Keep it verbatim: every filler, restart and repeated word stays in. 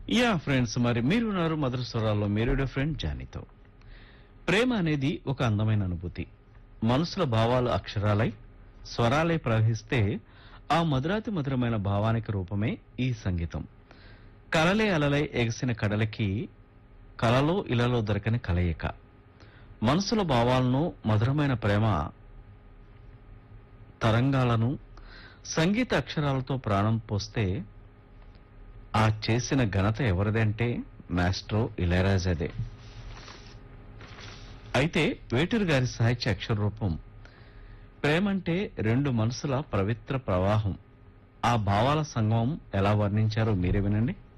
Yeah friends, మరి మీరున్నారు మధుర స్వరాల్లో మీరుడే friend జానీతో. ప్రేమ అనేది ఒక అందమైన అనుభూతి. మనసుల భావాలు అక్షరాలై స్వరాలై ప్రవహిస్తే ఆ మధురాతి మధురమైన భావానికి రూపమే ఈ సంగీతం. కలలే అలలై ఎగసిన కడలకి కలలో ఇలలో దొరకని కలయిక. మనసుల భావాలను మధురమైన ప్రేమ తరంగాలను సంగీత అక్షరాలతో ప్రాణం పోస్తే ఆ చేసిన ఘనత ఎవరిదంటే మాస్ట్రో ఇళయరాజాదే. అయితే వేటూరు గారి సాహిత్య అక్షర రూపం ప్రేమంటే రెండు మనసుల పవిత్ర ప్రవాహం. ఆ భావాల సంగమం ఎలా వర్ణించారో మీరే వినండి.